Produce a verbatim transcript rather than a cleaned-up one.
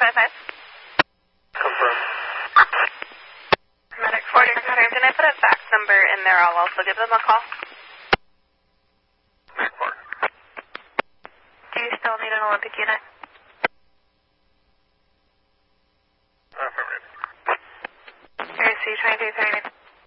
five five. Confirm. Medic forty Center. Can I put a fax number in there? I'll also give them a call. Do you still need an Olympic unit? Affirmative. Here, C twenty-two thirty-nine.